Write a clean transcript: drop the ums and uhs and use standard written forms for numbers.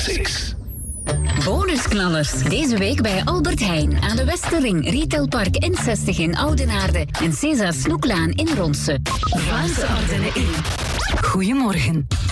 Classics. Bonusknallers. Deze week bij Albert Heijn aan de Westerring, Retailpark N60 in Oudenaarde en César Snoeklaan in Ronse. Vlaamse Ardennen in. Goedemorgen.